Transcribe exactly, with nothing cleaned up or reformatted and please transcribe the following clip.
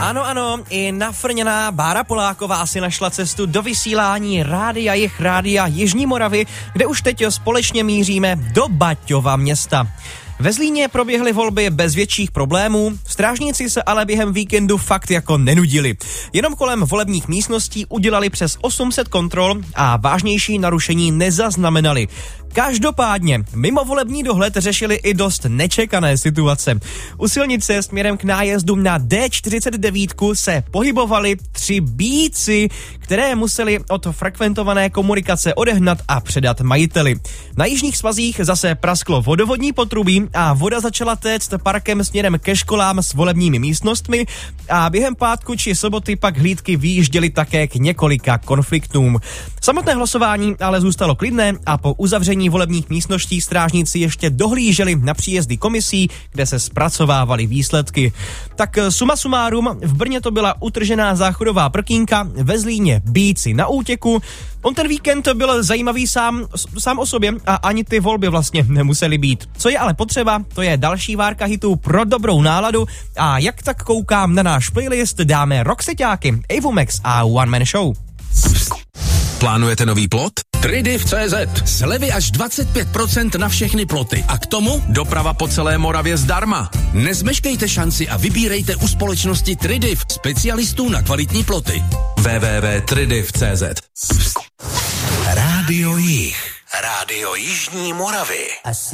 Ano, ano, i nafrněná Bára Poláková si našla cestu do vysílání Rádia Jih, Rádia Jižní Moravy, kde už teď společně míříme do Baťova města. Ve Zlíně proběhly volby bez větších problémů, strážníci se ale během víkendu fakt jako nenudili. Jenom kolem volebních místností udělali přes osm set kontrol a vážnější narušení nezaznamenali. Každopádně mimovolební dohled řešili i dost nečekané situace. U silnice směrem k nájezdu na D čtyřicet devět se pohybovali tři bíci, které museli od frekventované komunikace odehnat a předat majiteli. Na jižních svazích zase prasklo vodovodní potrubí a voda začala téct parkem směrem ke školám s volebními místnostmi a během pátku či soboty pak hlídky vyjížděly také k několika konfliktům. Samotné hlasování ale zůstalo klidné a po uzavření volebních místností strážníci ještě dohlíželi na příjezdy komisí, kde se zpracovávaly výsledky. Tak suma sumárum, v Brně to byla utržená záchodová prkínka, ve Zlíně bíci na útěku. On ten víkend byl zajímavý sám, sám o sobě a ani ty volby vlastně nemusely být. Co je ale potřeba, to je další várka hitů pro dobrou náladu a jak tak koukám na náš playlist, dáme Roxeťáky, Avomex a One Man Show. Plánujete nový plot? Tridiv tečka cé zet. Slevy až dvacet pět procent na všechny ploty. A k tomu doprava po celé Moravě zdarma. Nezmeškejte šanci a vybírejte u společnosti Tridiv, specialistů na kvalitní ploty. w w w tečka tridiv tečka cé zet. Rádio Jih. Rádio Jižní Moravy.